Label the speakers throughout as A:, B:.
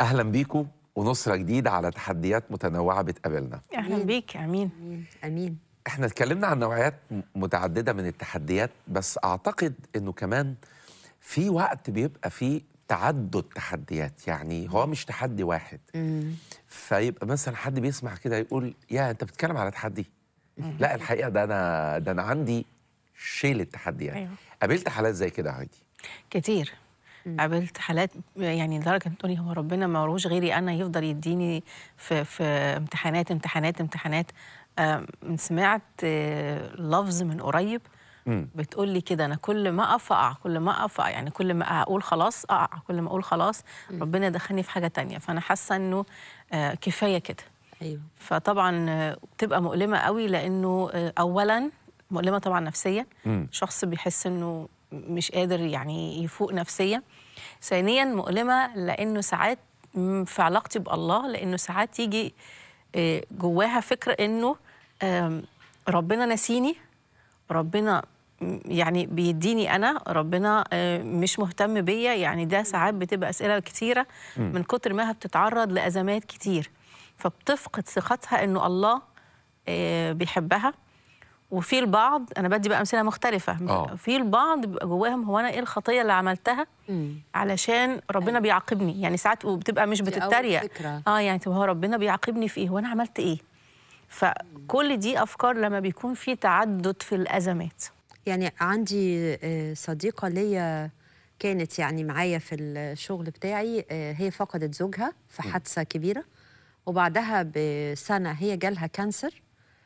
A: أهلا بيكم ونصرة جديدة على تحديات متنوعة بتقابلنا.
B: أهلا
C: أمين.
B: بيك. أمين.
C: أمين أمين.
A: احنا اتكلمنا عن نوعيات متعددة من التحديات، بس أعتقد أنه كمان في وقت بيبقى فيه تعدد تحديات، يعني هو مش تحدي واحد. فيبقى مثلا حد بيسمع كده يقول يا أنت بتتكلم على تحدي؟ لا الحقيقة ده أنا عندي شيل التحديات.
B: أيوه.
A: قابلت حالات زي كده عادي؟
B: كتير. قابلت حالات يعني لدرجة تقولي هو ربنا ما وروش غيري أنا يفضل يديني في امتحانات امتحانات امتحانات. سمعت لفظ من قريب بتقول لي كده أنا كل ما أقف أقع، كل ما أقف أقع، يعني كل ما أقول خلاص أقع، كل ما أقول خلاص ربنا دخلني في حاجة تانية. فأنا حاسة إنه كفاية كده.
C: أيوه.
B: فطبعا بتبقى مؤلمة قوي لأنه أولا مؤلمة طبعا نفسيا. شخص بيحس إنه مش قادر يعني يفوق نفسيا. ثانيا مؤلمة لأنه ساعات في علاقتي بالله، لأنه ساعات يجي جواها فكرة إنه ربنا نسيني، ربنا يعني بيديني أنا، ربنا مش مهتم بيا. يعني ده ساعات بتبقى أسئلة كتيرة من كتر ما بتتعرض لأزمات كتير، فبتفقد ثقتها إنه الله بيحبها. وفي البعض، أنا بدي بقى أمثلة مختلفة، في البعض بيبقى جواهم هو أنا إيه الخطية اللي عملتها علشان ربنا بيعاقبني. يعني ساعات بتبقى مش بتتريق، يعني طب هو ربنا بيعاقبني في إيه؟ وأنا عملت إيه؟ فكل دي أفكار لما بيكون في تعدد في الأزمات.
C: يعني عندي صديقة ليا كانت يعني معايا في الشغل بتاعي، هي فقدت زوجها في حادثة كبيرة، وبعدها بسنة هي جالها كانسر،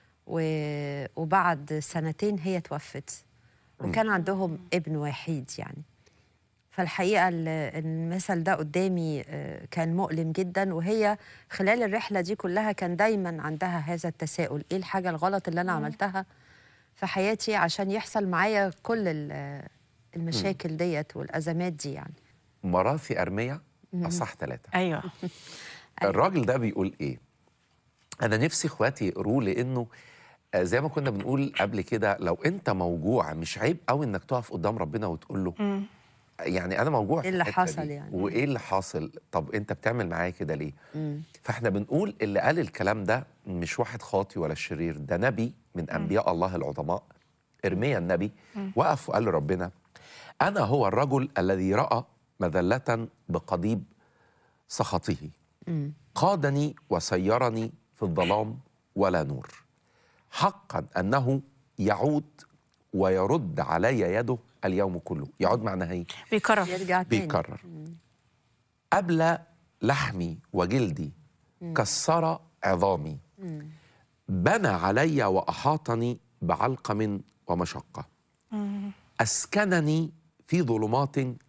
C: وبعد سنتين هي توفت، وكان عندهم ابن وحيد يعني. فالحقيقة المثل ده قدامي كان مؤلم جدا، وهي خلال الرحلة دي كلها كان دايما عندها هذا التساؤل، ايه الحاجة الغلط اللي أنا عملتها في حياتي عشان يحصل معايا كل المشاكل ديت والأزمات دي يعني.
A: مراثي أرمية أصح 3.
B: أيوه.
A: الراجل ده بيقول إيه؟ أنا نفسي إخواتي يقروا، لأنه زي ما كنا بنقول قبل كده، لو أنت موجوع مش عيب قوي إنك تقف قدام ربنا وتقول له يعني أنا موجوع في
C: إيه اللي
A: الحتة
C: حصل
A: دي،
C: يعني؟
A: وإيه اللي حاصل؟ طب أنت بتعمل معايا كده ليه؟ فإحنا بنقول اللي قال الكلام ده مش واحد خاطي ولا شرير، ده نبي من أنبياء الله العظماء، إرميا النبي. وقف وقال لربنا أنا هو الرجل الذي رأى مذلة بقضيب سخطه، قادني وسيرني في الظلام ولا نور. حقا أنه يعود ويرد علي يده اليوم كله. يعود معناها ايه؟
B: بيكرر.
C: يرجع تاني.
A: بيكرر. أبلى لحمي وجلدي، كسر عظامي، بنى علي وأحاطني بعلقم ومشقة، أسكنني في ظلمات